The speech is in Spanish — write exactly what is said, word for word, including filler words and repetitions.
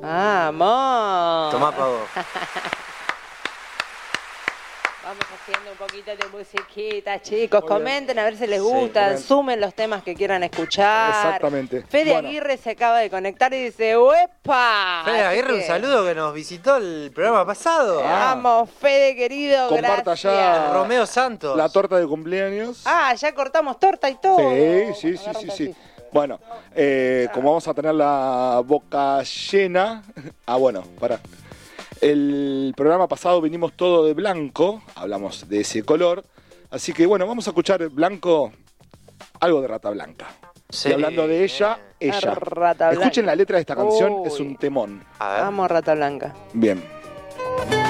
¡Vamos! Tomá pa' vos. Vamos haciendo un poquito de musiquita, chicos. Muy bien. Comenten a ver si les Sí, gusta. comenten. Sumen los temas que quieran escuchar. Exactamente. Fede Bueno. Aguirre se acaba de conectar y dice ¡Uepa! Fede Así Aguirre, un que, saludo que nos visitó el programa pasado. Ah. Vamos, Fede querido, Comparta gracias. ya Romeo Santos. la torta de cumpleaños. Ah, ya cortamos torta y todo. Sí, sí, sí, Agarramos sí, sí. así. Bueno, eh, como vamos a tener la boca llena. Ah, bueno, pará. El programa pasado vinimos todo de blanco, hablamos de ese color. Así que bueno, vamos a escuchar blanco, algo de Rata Blanca. Sí, y hablando de ella, bien. ella. Rata Blanca. Escuchen la letra de esta canción, Uy. es un temón. A ver. Vamos, Rata Blanca. Bien.